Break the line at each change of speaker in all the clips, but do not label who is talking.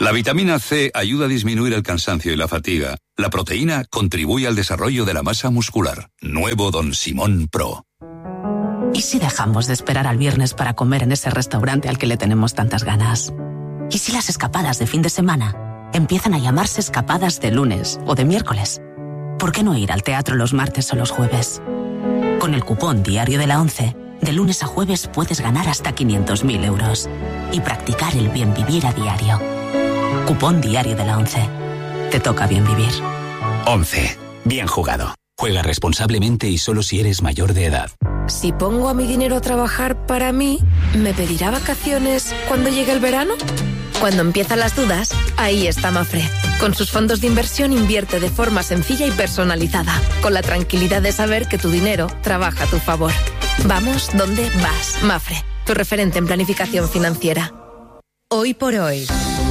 La vitamina C ayuda a disminuir el cansancio y la fatiga. La proteína contribuye al desarrollo de la masa muscular. Nuevo Don Simón Pro.
¿Y si dejamos de esperar al viernes para comer en ese restaurante al que le tenemos tantas ganas? ¿Y si las escapadas de fin de semana empiezan a llamarse escapadas de lunes o de miércoles? ¿Por qué no ir al teatro los martes o los jueves? Con el cupón Diario de la ONCE, de lunes a jueves puedes ganar hasta 500.000 euros y practicar el bien vivir a diario. Cupón Diario de la ONCE. Te toca bien vivir.
11. Bien jugado. Juega responsablemente y solo si eres mayor de edad.
Si pongo a mi dinero a trabajar para mí, ¿me pedirá vacaciones cuando llegue el verano? Cuando empiezan las dudas, ahí está Mafre. Con sus fondos de inversión invierte de forma sencilla y personalizada, con la tranquilidad de saber que tu dinero trabaja a tu favor. Vamos donde vas. Mafre, tu referente en planificación financiera.
Hoy por hoy,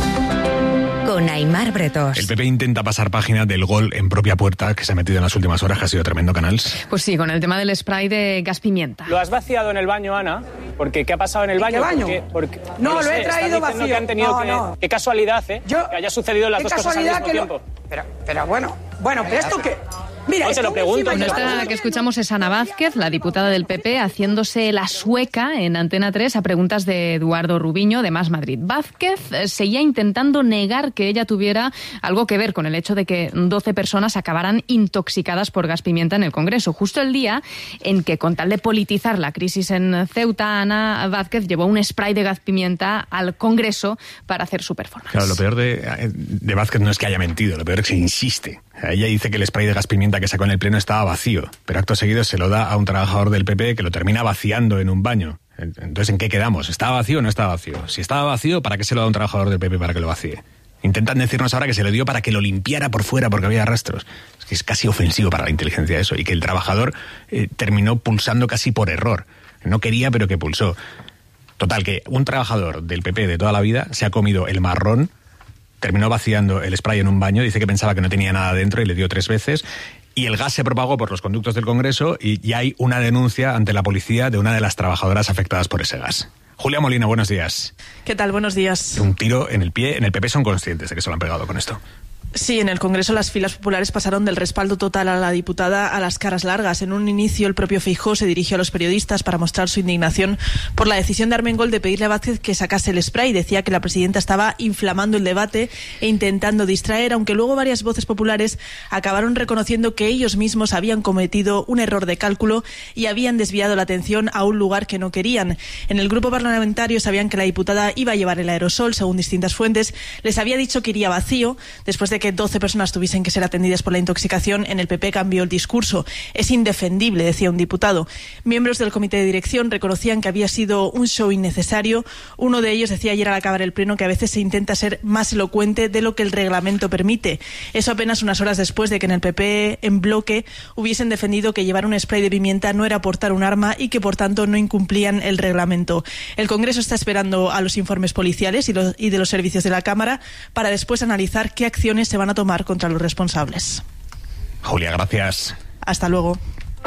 con Aimar Bretos.
El PP intenta pasar página del gol en propia puerta que se ha metido en las últimas horas, que ha sido tremendo, Canals.
Pues sí, con el tema del spray de gas pimienta.
¿Lo has vaciado en el baño, Ana? Porque ¿qué ha pasado en el baño?
¿Qué baño?
Porque
no, lo he traído vacío.
Que han tenido
no.
Qué casualidad, ¿eh? Que haya sucedido las dos cosas al mismo tiempo.
Pero bueno, pero esto que... Mira,
te lo pregunto.
Esta que escuchamos es Ana Vázquez, la diputada del PP, haciéndose la sueca en Antena 3 a preguntas de Eduardo Rubiño de Más Madrid. Vázquez seguía intentando negar que ella tuviera algo que ver con el hecho de que 12 personas acabaran intoxicadas por gas pimienta en el Congreso. Justo el día en que, con tal de politizar la crisis en Ceuta, Ana Vázquez llevó un spray de gas pimienta al Congreso para hacer su performance.
Claro, lo peor de Vázquez no es que haya mentido, lo peor es que insiste. Ella dice que el spray de gas pimienta que sacó en el pleno estaba vacío, pero acto seguido se lo da a un trabajador del PP que lo termina vaciando en un baño. Entonces, ¿en qué quedamos? ¿Estaba vacío o no estaba vacío? Si estaba vacío, ¿para qué se lo da a un trabajador del PP para que lo vacíe? Intentan decirnos ahora que se lo dio para que lo limpiara por fuera porque había rastros. Es que es casi ofensivo para la inteligencia eso, y que el trabajador terminó pulsando casi por error. No quería, pero que pulsó. Total, que un trabajador del PP de toda la vida se ha comido el marrón, terminó vaciando el spray en un baño, dice que pensaba que no tenía nada dentro y le dio 3 veces, y el gas se propagó por los conductos del Congreso y hay una denuncia ante la policía de una de las trabajadoras afectadas por ese gas. Julia Molina, buenos días.
¿Qué tal? Buenos días.
Un tiro en el pie. En el PP son conscientes de que se lo han pegado con esto.
Sí, en el Congreso las filas populares pasaron del respaldo total a la diputada a las caras largas. En un inicio, el propio Feijóo se dirigió a los periodistas para mostrar su indignación por la decisión de Armengol de pedirle a Vázquez que sacase el spray. Decía que la presidenta estaba inflamando el debate e intentando distraer, aunque luego varias voces populares acabaron reconociendo que ellos mismos habían cometido un error de cálculo y habían desviado la atención a un lugar que no querían. En el grupo parlamentario sabían que la diputada iba a llevar el aerosol, según distintas fuentes. Les había dicho que iría vacío. Después de que 12 personas tuviesen que ser atendidas por la intoxicación, en el PP cambió el discurso. Es indefendible, decía un diputado. Miembros del comité de dirección reconocían que había sido un show innecesario. Uno de ellos decía ayer al acabar el pleno que a veces se intenta ser más elocuente de lo que el reglamento permite. Eso apenas unas horas después de que en el PP, en bloque, hubiesen defendido que llevar un spray de pimienta no era portar un arma y que por tanto no incumplían el reglamento. El Congreso está esperando a los informes policiales y de los servicios de la Cámara para después analizar qué acciones se van a tomar contra los responsables.
Julia, gracias.
Hasta luego.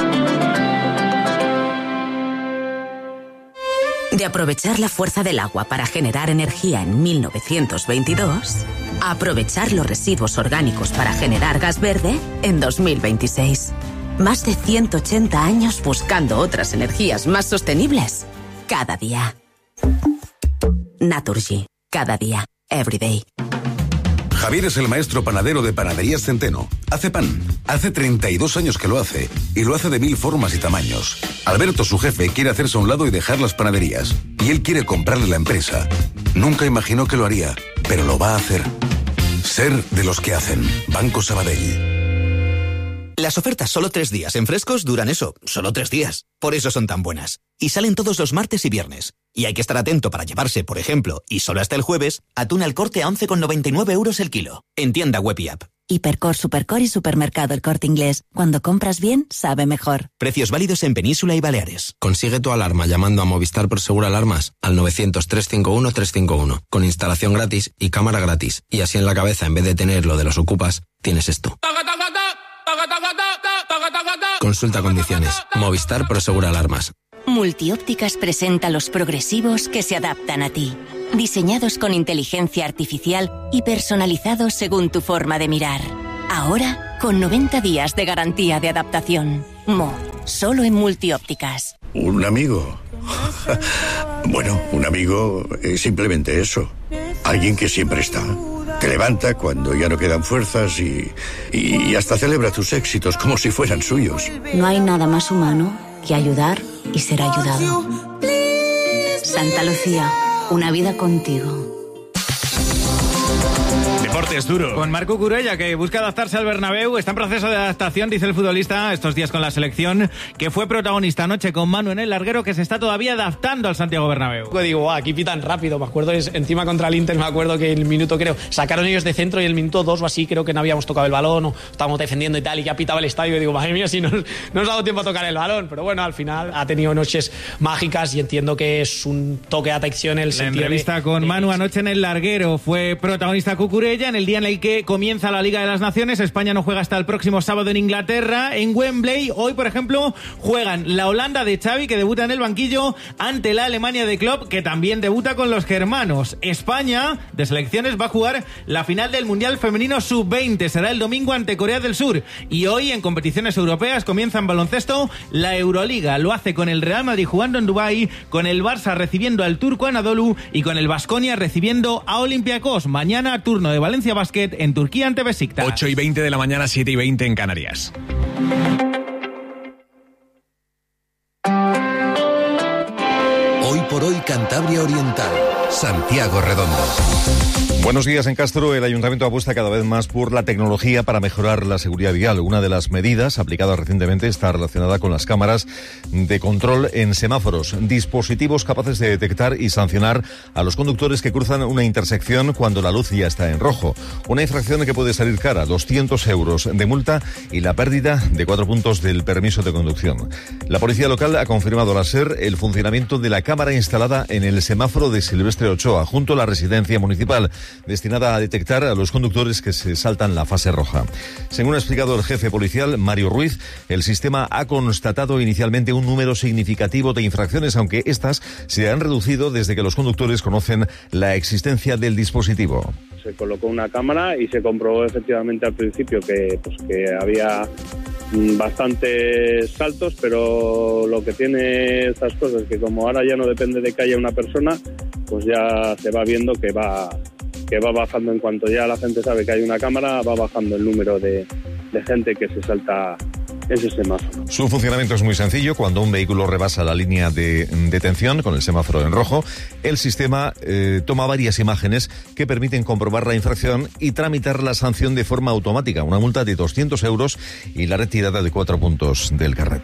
De aprovechar la fuerza del agua para generar energía en 1922, a aprovechar los residuos orgánicos para generar gas verde en 2026. Más de 180 años buscando otras energías más sostenibles cada día. Naturgy. Cada día. Everyday.
Javier es el maestro panadero de Panaderías Centeno. Hace pan. Hace 32 años que lo hace. Y lo hace de 1000 formas y tamaños. Alberto, su jefe, quiere hacerse a un lado y dejar las panaderías. Y él quiere comprarle la empresa. Nunca imaginó que lo haría, pero lo va a hacer. Ser de los que hacen. Banco Sabadell.
Las ofertas solo 3 días en Frescos duran eso, solo 3 días. Por eso son tan buenas. Y salen todos los martes y viernes. Y hay que estar atento para llevarse, por ejemplo, y solo hasta el jueves, atún al Corte a 11,99 € el kilo. En tienda web y app.
Hipercor, Supercor y Supermercado El Corte Inglés. Cuando compras bien, sabe mejor.
Precios válidos en Península y Baleares.
Consigue tu alarma llamando a Movistar Prosegur Alarmas al 900-351-351. Con instalación gratis y cámara gratis. Y así en la cabeza, en vez de tener lo de los ocupas, tienes esto. Consulta condiciones. Movistar Prosegur Alarmas.
Multiópticas presenta los progresivos que se adaptan a ti. Diseñados con inteligencia artificial y personalizados según tu forma de mirar. Ahora, con 90 días de garantía de adaptación. Solo en Multiópticas.
¿Un amigo? Bueno, un amigo es simplemente eso. Alguien que siempre está. Te levanta cuando ya no quedan fuerzas y hasta celebra tus éxitos como si fueran suyos.
No hay nada más humano que ayudar y ser ayudado. Santa Lucía, una vida contigo.
Deportes duro.
Con Marc Cucurella, que busca adaptarse al Bernabéu. Está en proceso de adaptación, dice el futbolista, estos días con la selección, que fue protagonista anoche con Manu en el larguero, que se está todavía adaptando al Santiago Bernabéu.
Digo, aquí pitan rápido. Me acuerdo, encima contra el Inter, me acuerdo que el minuto, creo, sacaron ellos de centro y el minuto 2 o así, creo que no habíamos tocado el balón o estábamos defendiendo y tal, y ya pitaba el estadio. Y digo, madre mía, si no nos ha dado tiempo a tocar el balón. Pero bueno, al final ha tenido noches mágicas y entiendo que es un toque de atención el sentido.
La entrevista con Manu anoche en el larguero. Fue protagonista Cucurella en el día en el que comienza la Liga de las Naciones. España no juega hasta el próximo sábado en Inglaterra, en Wembley. Hoy, por ejemplo, juegan la Holanda de Xavi, que debuta en el banquillo, ante la Alemania de Klopp, que también debuta con los germanos. España, de selecciones, va a jugar la final del Mundial Femenino Sub-20. Será el domingo ante Corea del Sur. Y hoy, en competiciones europeas, comienza en baloncesto la Euroliga. Lo hace con el Real Madrid jugando en Dubái, con el Barça recibiendo al Turco Anadolu y con el Baskonia recibiendo a Olympiacos. Mañana, turno de Valencia Basket en Turquía ante Besiktas.
8:20 de la mañana, 7:20 en Canarias.
Hoy por hoy, Cantabria Oriental. Santiago Redondo.
Buenos días. En Castro, el Ayuntamiento apuesta cada vez más por la tecnología para mejorar la seguridad vial. Una de las medidas aplicadas recientemente está relacionada con las cámaras de control en semáforos, dispositivos capaces de detectar y sancionar a los conductores que cruzan una intersección cuando la luz ya está en rojo. Una infracción que puede salir cara, 200 euros de multa y la pérdida de 4 puntos del permiso de conducción. La policía local ha confirmado al SER el funcionamiento de la cámara instalada en el semáforo de Silvestre Ochoa, junto a la residencia municipal, destinada a detectar a los conductores que se saltan la fase roja. Según ha explicado el jefe policial, Mario Ruiz, el sistema ha constatado inicialmente un número significativo de infracciones, aunque estas se han reducido desde que los conductores conocen la existencia del dispositivo.
Se colocó una cámara y se comprobó efectivamente al principio que había bastantes saltos, pero lo que tiene estas cosas es que como ahora ya no depende de que haya una persona, pues ya se va viendo que va bajando. En cuanto ya la gente sabe que hay una cámara, va bajando el número de gente que se salta ese semáforo.
Su funcionamiento es muy sencillo. Cuando un vehículo rebasa la línea de detención con el semáforo en rojo, el sistema toma varias imágenes que permiten comprobar la infracción y tramitar la sanción de forma automática, una multa de 200 euros y la retirada de 4 puntos del carnet.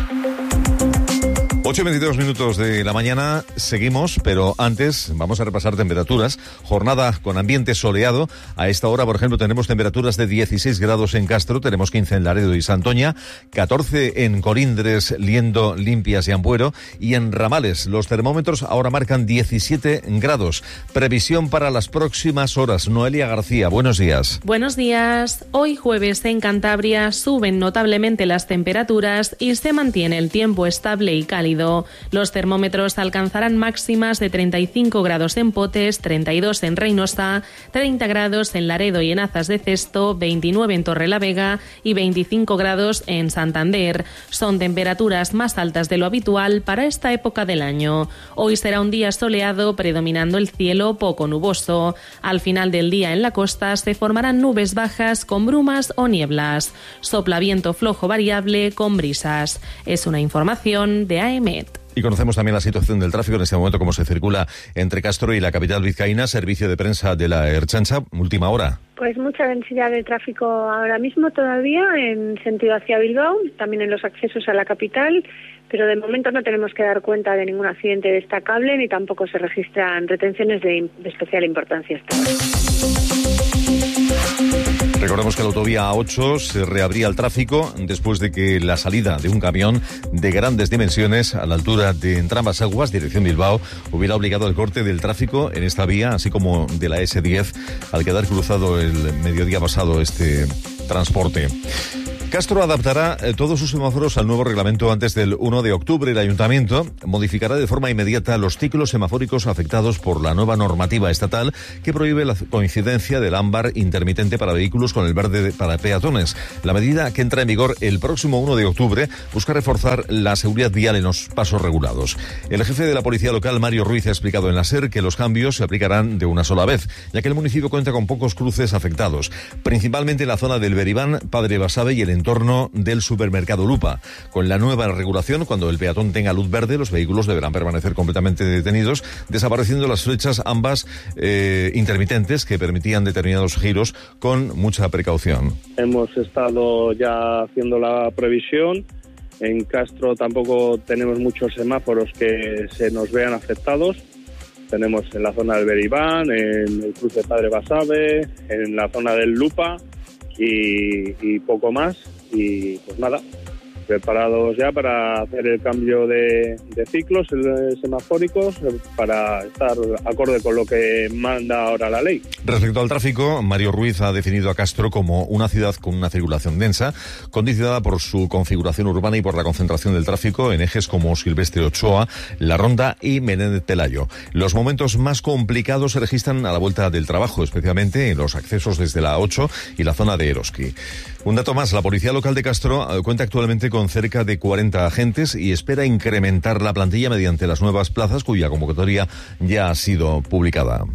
8:22 minutos de la mañana, seguimos, pero antes vamos a repasar temperaturas. Jornada con ambiente soleado. A esta hora, por ejemplo, tenemos temperaturas de 16 grados en Castro, tenemos 15 en Laredo y Santoña, 14 en Colindres, Liendo, Limpias y Ambuero, y en Ramales los termómetros ahora marcan 17 grados. Previsión para las próximas horas. Noelia García, buenos días.
Buenos días. Hoy jueves en Cantabria suben notablemente las temperaturas y se mantiene el tiempo estable y cálido. Los termómetros alcanzarán máximas de 35 grados en Potes, 32 en Reynosa, 30 grados en Laredo y en Azas de Cesto, 29 en Torrelavega y 25 grados en Santander. Son temperaturas más altas de lo habitual para esta época del año. Hoy será un día soleado, predominando el cielo poco nuboso. Al final del día en la costa se formarán nubes bajas con brumas o nieblas. Sopla viento flojo variable con brisas. Es una información de AM.
Y conocemos también la situación del tráfico en este momento, cómo se circula entre Castro y la capital vizcaína. Servicio de prensa de la Ertzaintza, última hora.
Pues mucha densidad de tráfico ahora mismo todavía en sentido hacia Bilbao, también en los accesos a la capital, pero de momento no tenemos que dar cuenta de ningún accidente destacable ni tampoco se registran retenciones de especial importancia hasta ahora.
Recordemos que la autovía A8 se reabría al tráfico después de que la salida de un camión de grandes dimensiones a la altura de Entrambas Aguas, dirección Bilbao, hubiera obligado al corte del tráfico en esta vía, así como de la S10, al quedar cruzado el mediodía pasado este transporte. Castro adaptará todos sus semáforos al nuevo reglamento antes del 1 de octubre. El Ayuntamiento modificará de forma inmediata los ciclos semafóricos afectados por la nueva normativa estatal que prohíbe la coincidencia del ámbar intermitente para vehículos con el verde para peatones. La medida, que entra en vigor el próximo 1 de octubre, busca reforzar la seguridad vial en los pasos regulados. El jefe de la Policía Local, Mario Ruiz, ha explicado en la SER que los cambios se aplicarán de una sola vez, ya que el municipio cuenta con pocos cruces afectados, principalmente en la zona del Beribán, Padre Basabe y el entorno del supermercado Lupa. Con la nueva regulación, cuando el peatón tenga luz verde, los vehículos deberán permanecer completamente detenidos, desapareciendo las flechas ambas intermitentes que permitían determinados giros con mucha precaución.
Hemos estado ya haciendo la previsión. En Castro tampoco tenemos muchos semáforos que se nos vean afectados. Tenemos en la zona del Beribán, en el cruce Padre Basabe, en la zona del Lupa y poco más. Y pues nada, preparados ya para hacer el cambio de ciclos semafóricos para estar acorde con lo que manda ahora la ley.
Respecto al tráfico, Mario Ruiz ha definido a Castro como una ciudad con una circulación densa, condicionada por su configuración urbana y por la concentración del tráfico en ejes como Silvestre Ochoa, La Ronda y Menéndez Pelayo. Los momentos más complicados se registran a la vuelta del trabajo, especialmente en los accesos desde la 8 y la zona de Eroski. Un dato más, la Policía Local de Castro cuenta actualmente con cerca de 40 agentes y espera incrementar la plantilla mediante las nuevas plazas cuya convocatoria ya ha sido publicada.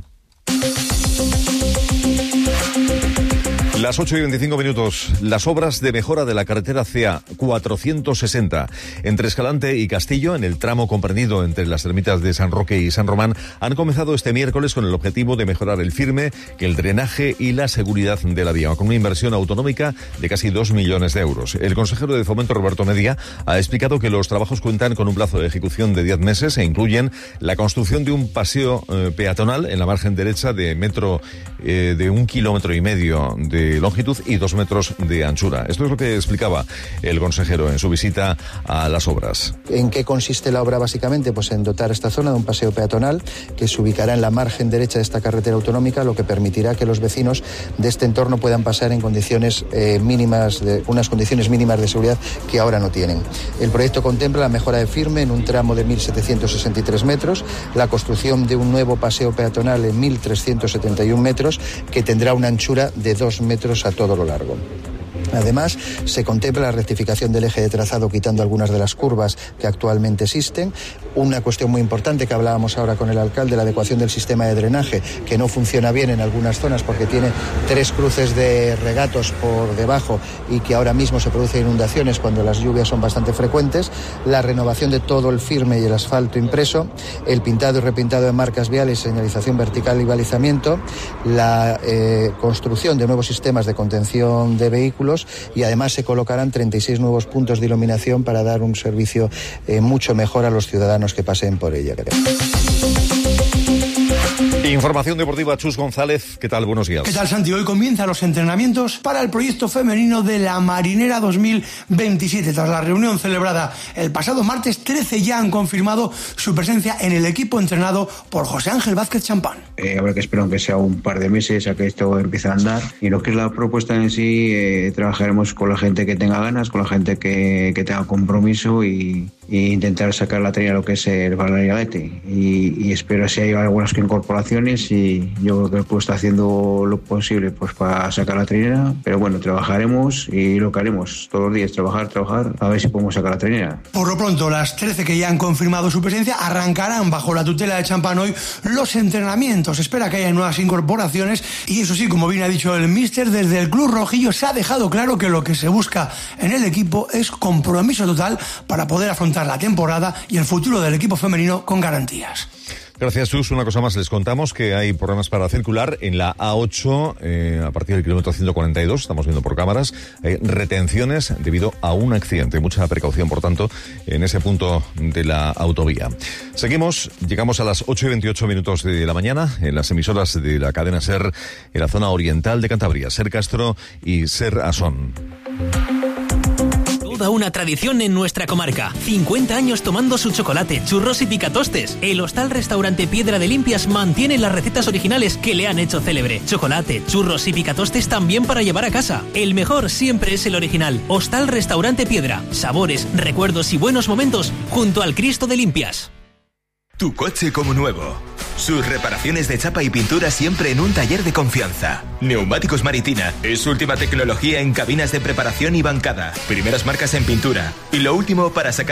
Las 8:25. Las obras de mejora de la carretera CA 460 entre Escalante y Castillo, en el tramo comprendido entre las ermitas de San Roque y San Román, han comenzado este miércoles con el objetivo de mejorar el firme, el drenaje y la seguridad de la vía, con una inversión autonómica de casi 2 millones de euros. El consejero de Fomento, Roberto Media, ha explicado que los trabajos cuentan con un plazo de ejecución de 10 meses e incluyen la construcción de un paseo peatonal en la margen derecha de 1,5 kilómetros de longitud y 2 metros de anchura. Esto es lo que explicaba el consejero en su visita a las obras.
¿En qué consiste la obra básicamente? Pues en dotar esta zona de un paseo peatonal que se ubicará en la margen derecha de esta carretera autonómica, lo que permitirá que los vecinos de este entorno puedan pasar en condiciones unas condiciones mínimas de seguridad que ahora no tienen. El proyecto contempla la mejora de firme en un tramo de 1.763 metros, la construcción de un nuevo paseo peatonal en 1.371 metros que tendrá una anchura de 2 metros a todo lo largo. Además, se contempla la rectificación del eje de trazado quitando algunas de las curvas que actualmente existen. Una cuestión muy importante que hablábamos ahora con el alcalde, la adecuación del sistema de drenaje, que no funciona bien en algunas zonas porque tiene 3 cruces de regatos por debajo y que ahora mismo se producen inundaciones cuando las lluvias son bastante frecuentes. La renovación de todo el firme y el asfalto impreso, el pintado y repintado de marcas viales, señalización vertical y balizamiento, la construcción de nuevos sistemas de contención de vehículos, y además se colocarán 36 nuevos puntos de iluminación para dar un servicio mucho mejor a los ciudadanos que pasen por ella.
Información deportiva, Chus González. ¿Qué tal? Buenos días.
¿Qué tal, Santi? Hoy comienzan los entrenamientos para el proyecto femenino de la Marinera 2027. Tras la reunión celebrada el pasado martes, 13 ya han confirmado su presencia en el equipo entrenado por José Ángel Vázquez Champán.
Habrá que esperar aunque sea un par de meses a que esto empiece a andar. Y lo que es la propuesta en sí, trabajaremos con la gente que tenga ganas, con la gente que tenga compromiso y intentar sacar la trinidad lo que es el Valladolid. Y espero si hay algunas incorporaciones y yo creo que el club está haciendo lo posible pues para sacar la trinera, pero bueno, trabajaremos y lo que haremos todos los días, trabajar, a ver si podemos sacar la trinera.
Por lo pronto, las 13 que ya han confirmado su presencia arrancarán bajo la tutela de Champán hoy los entrenamientos. Espera que haya nuevas incorporaciones y eso sí, como bien ha dicho el míster, desde el club rojillo se ha dejado claro que lo que se busca en el equipo es compromiso total para poder afrontar la temporada y el futuro del equipo femenino con garantías.
Gracias, Chus. Una cosa más, les contamos que hay problemas para circular en la A8 a partir del kilómetro 142, estamos viendo por cámaras, retenciones debido a un accidente. Mucha precaución, por tanto, en ese punto de la autovía. Seguimos, llegamos a las 8:28 de la mañana en las emisoras de la cadena SER en la zona oriental de Cantabria, SER Castro y SER Asón.
toda una tradición en nuestra comarca. 50 años tomando su chocolate, churros y picatostes. El Hostal Restaurante Piedra de Limpias mantiene las recetas originales que le han hecho célebre. Chocolate, churros y picatostes también para llevar a casa. El mejor siempre es el original. Hostal Restaurante Piedra. Sabores, recuerdos y buenos momentos junto al Cristo de Limpias.
Tu coche como nuevo. Sus reparaciones de chapa y pintura siempre en un taller de confianza. Neumáticos Maritina es última tecnología en cabinas de preparación y bancada. Primeras marcas en pintura. Y lo último para sacar